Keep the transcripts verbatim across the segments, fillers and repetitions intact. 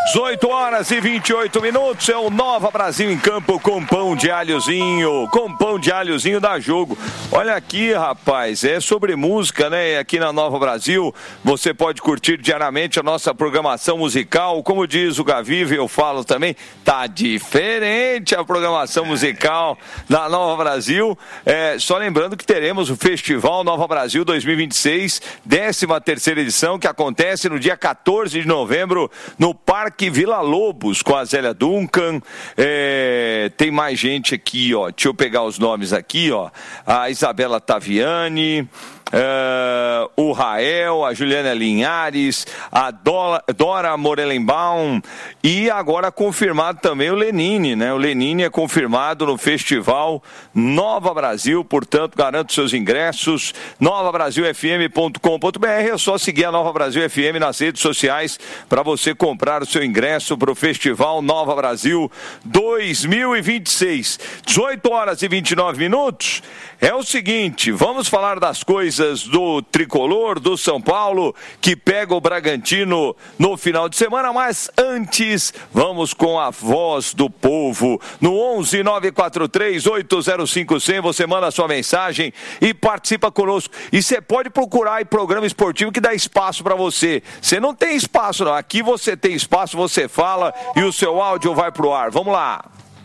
dezoito horas e vinte e oito minutos, é o Nova Brasil em campo com pão de alhozinho, com pão de alhozinho dá jogo. Olha aqui, rapaz, é sobre música, né? Aqui na Nova Brasil, você pode curtir diariamente a nossa programação musical, como diz o Gavive, eu falo também, tá diferente a programação musical da Nova Brasil. É, só lembrando que teremos o Festival Nova Brasil dois mil e vinte e seis, décima terceira edição, que acontece no dia quatorze de novembro, no Parque Vila Lobos, com a Zélia Duncan. É, tem mais gente aqui, ó. Deixa eu pegar os nomes aqui, ó. A Isabela Taviani, Uh, o Rael, a Juliana Linhares, a Dora, Dora Morelenbaum e agora confirmado também o Lenine, né? O Lenine é confirmado no Festival Nova Brasil, portanto, garanto seus ingressos, nova brasil f m ponto com ponto b r. É só seguir a Nova Brasil F M nas redes sociais para você comprar o seu ingresso para o Festival Nova Brasil dois mil e vinte e seis. dezoito horas e vinte e nove minutos. É o seguinte, vamos falar das coisas do tricolor do São Paulo, que pega o Bragantino no final de semana, mas antes vamos com a voz do povo no onze nove quatro três oito zero cinco zero zero. Você manda a sua mensagem e participa conosco, e você pode procurar aí programa esportivo que dá espaço para você. Você não tem espaço não, aqui você tem espaço, você fala e o seu áudio vai pro ar. Vamos lá.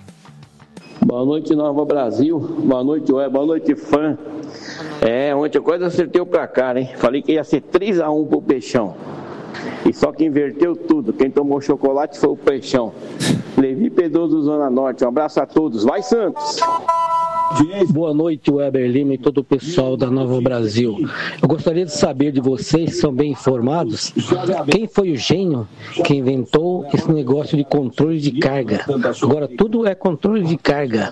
Boa noite, Nova Brasil. Boa noite, Ué. Boa noite, fã. É, ontem eu quase acertei o placar, hein? Falei que ia ser três a um pro Peixão. E só que inverteu tudo. Quem tomou chocolate foi o Peixão. Levi Pedroso do Zona Norte. Um abraço a todos. Vai, Santos! Boa noite, Weber Lima e todo o pessoal da Nova Brasil. Eu gostaria de saber de vocês, são bem informados, quem foi o gênio que inventou esse negócio de controle de carga? Agora tudo é controle de carga.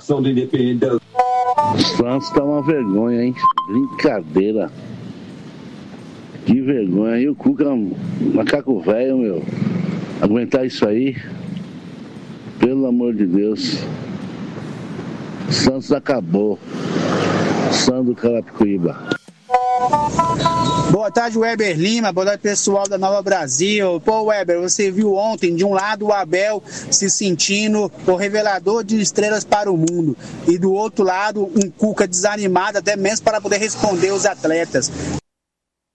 O Santos tá uma vergonha, hein? Brincadeira. Que vergonha. E o Cuca, macaco velho, meu. Aguentar isso aí? Pelo amor de Deus. Santos acabou. Sandro Carapicuíba. Boa tarde, Weber Lima. Boa tarde, pessoal da Nova Brasil. Pô, Weber, você viu ontem, de um lado, o Abel se sentindo o revelador de estrelas para o mundo. E do outro lado, um Cuca desanimado, até mesmo para poder responder os atletas.